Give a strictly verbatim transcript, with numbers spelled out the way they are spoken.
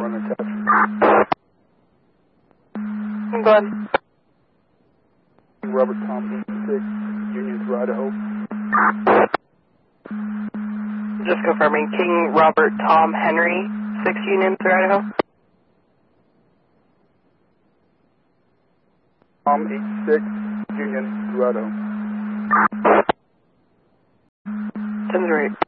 run a test. Go ahead. Robert Tom, six, Union through Idaho. Just confirming, King Robert Tom Henry, six Union through Idaho. Tom, eight six, Union through Idaho. ten zero eight.